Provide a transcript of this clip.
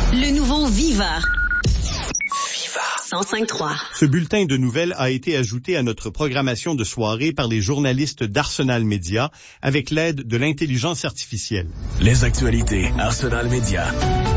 Le nouveau Viva. 105.3. Ce bulletin de nouvelles a été ajouté à notre programmation de soirée par les journalistes d'Arsenal Média avec l'aide de l'intelligence artificielle. Les actualités Arsenal Média.